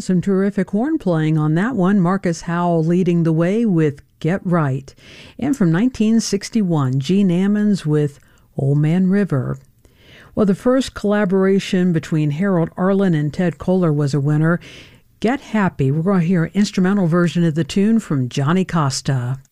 some terrific horn playing on that one. Marcus Howell leading the way with Get Right. And from 1961, Gene Ammons with Old Man River. Well, the first collaboration between Harold Arlen and Ted Koehler was a winner. Get Happy. We're going to hear an instrumental version of the tune from Johnny Costa.